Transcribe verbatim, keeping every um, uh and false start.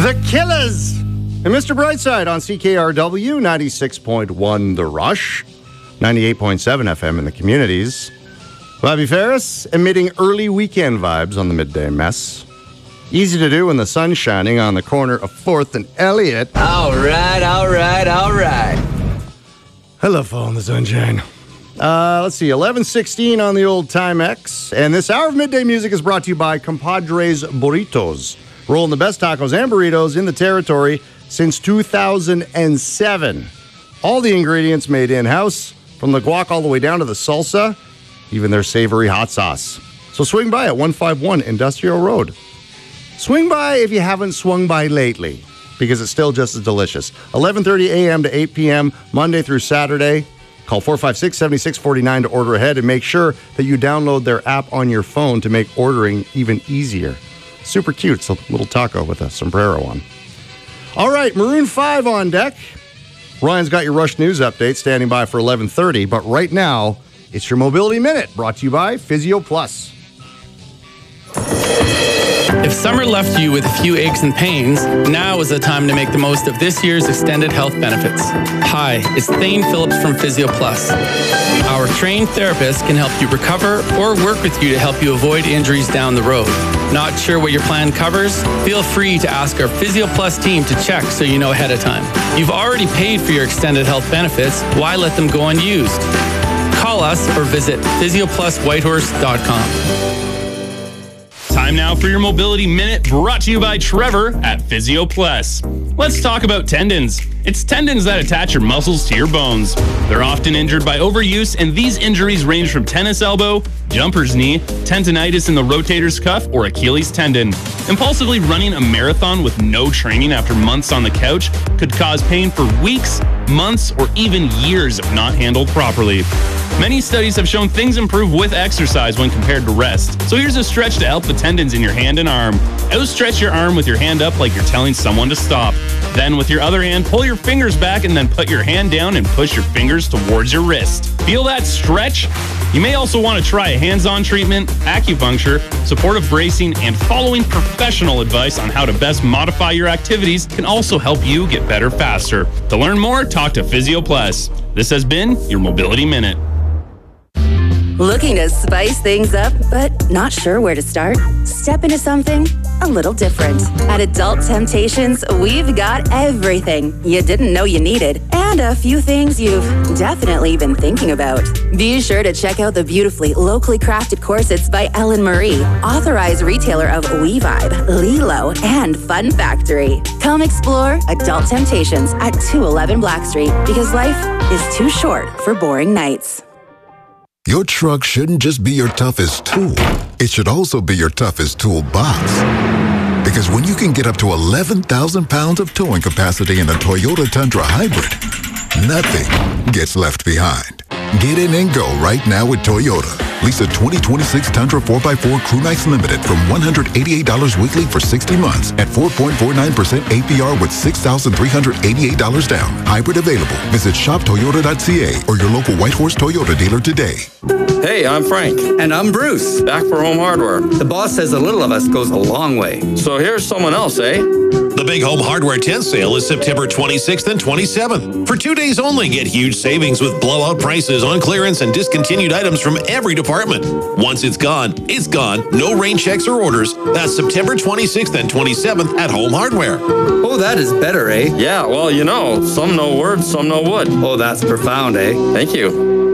The Killers and Mister Brightside on C K R W ninety-six point one The Rush, ninety-eight point seven F M in the communities. Bobby Ferris emitting early weekend vibes on the midday mess. Easy to do when the sun's shining on the corner of fourth and Elliott. All right, all right, all right. I love fall in the sunshine. Uh, let's see, eleven sixteen on the old Timex. And this hour of midday music is brought to you by Compadres Burritos. Rolling the best tacos and burritos in the territory since two thousand seven. All the ingredients made in-house, from the guac all the way down to the salsa, even their savory hot sauce. So swing by at one fifty-one Industrial Road. Swing by if you haven't swung by lately, because it's still just as delicious. eleven thirty a.m. to eight p.m., Monday through Saturday. Call four five six, seven six four nine to order ahead, and make sure that you download their app on your phone to make ordering even easier. Super cute. It's a little taco with a sombrero on. All right, Maroon five on deck. Ryan's got your Rush News update standing by for eleven thirty, but right now, it's your Mobility Minute, brought to you by Physio Plus. If summer left you with a few aches and pains, now is the time to make the most of this year's extended health benefits. Hi, it's Thane Phillips from Physio Plus. Our trained therapists can help you recover or work with you to help you avoid injuries down the road. Not sure what your plan covers? Feel free to ask our Physio Plus team to check so you know ahead of time. You've already paid for your extended health benefits. Why let them go unused? Call us or visit physio plus whitehorse dot com. Time now for your Mobility Minute, brought to you by Trevor at Physio Plus. Let's talk about tendons. It's tendons that attach your muscles to your bones. They're often injured by overuse, and these injuries range from tennis elbow, jumper's knee, tendonitis in the rotator's cuff, or Achilles tendon. Impulsively running a marathon with no training after months on the couch could cause pain for weeks, months, or even years if not handled properly. Many studies have shown things improve with exercise when compared to rest. So here's a stretch to help the tendons in your hand and arm. Outstretch your arm with your hand up like you're telling someone to stop. Then with your other hand, pull your fingers back and then put your hand down and push your fingers towards your wrist. Feel that stretch? You may also want to try a hands-on treatment, acupuncture, supportive bracing, and following professional advice on how to best modify your activities can also help you get better faster. To learn more, talk to Physio Plus. This has been your Mobility Minute. Looking to spice things up, but not sure where to start? Step into something a little different. At Adult Temptations, we've got everything you didn't know you needed, and a few things you've definitely been thinking about. Be sure to check out the beautifully locally crafted corsets by Ellen Marie, authorized retailer of We Vibe, Lilo, and Fun Factory. Come explore Adult Temptations at two eleven Black Street, because life is too short for boring nights. Your truck shouldn't just be your toughest tool. It should also be your toughest toolbox. Because when you can get up to eleven thousand pounds of towing capacity in a Toyota Tundra Hybrid, nothing gets left behind. Get in and go right now with Toyota. Lease a twenty twenty-six Tundra four by four Crew Nights Limited from one hundred eighty-eight dollars weekly for sixty months at four point four nine percent A P R with six thousand three hundred eighty-eight dollars down. Hybrid available. Visit shop toyota dot c a or your local Whitehorse Toyota dealer today. Hey, I'm Frank. And I'm Bruce. Back for Home Hardware. The boss says a little of us goes a long way. So here's someone else, eh? The Big Home Hardware tent sale is September twenty-sixth and twenty-seventh. For two days only, get huge savings with blowout prices on clearance and discontinued items from every department. Once it's gone, it's gone. No rain checks or orders. That's September twenty-sixth and twenty-seventh at Home Hardware. Oh, that is better, eh? Yeah, well, you know, some know words, some know wood. Oh, that's profound, eh? Thank you.